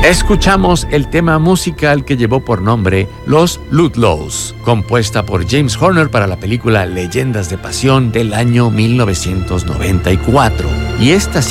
Escuchamos el tema musical que llevó por nombre Los Ludlows, compuesta por James Horner para la película Leyendas de Pasión del año 1994. Y esta